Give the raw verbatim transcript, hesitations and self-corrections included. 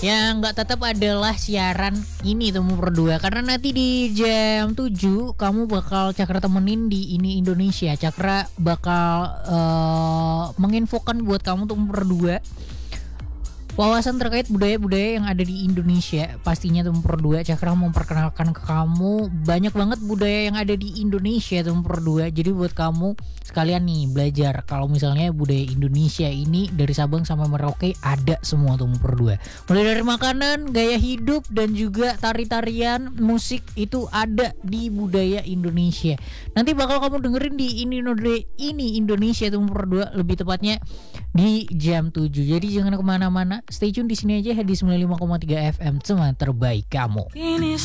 Yang nggak tetap adalah siaran ini Temu Berdua, karena nanti di jam tujuh kamu bakal Cakra temenin di Ini Indonesia. Cakra bakal uh, menginfokan buat kamu Temu Berdua wawasan terkait budaya-budaya yang ada di Indonesia. Pastinya Temu Berdua Cakra memperkenalkan ke kamu banyak banget budaya yang ada di Indonesia Temu Berdua. Jadi buat kamu sekalian nih belajar kalau misalnya budaya Indonesia ini dari Sabang sampai Merauke ada semua Temu Berdua. Mulai dari makanan, gaya hidup, dan juga tari-tarian, musik itu ada di budaya Indonesia. Nanti bakal kamu dengerin di Ini Ini Indonesia Temu Berdua, lebih tepatnya di jam tujuh. Jadi jangan kemana-mana, stay tune di sini aja di sembilan puluh lima koma tiga F M, cuma terbaik kamu.